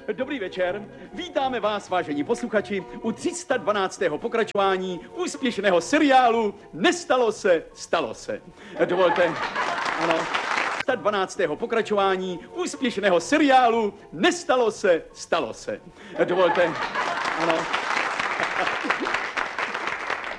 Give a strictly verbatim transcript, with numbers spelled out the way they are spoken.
Dobrý večer. Vítáme vás, vážení posluchači, u tři sta dvanáctého pokračování úspěšného seriálu Nestalo se, stalo se. Dovolte, ano, tři sta dvanáctého pokračování úspěšného seriálu Nestalo se, stalo se. Dovolte, ano.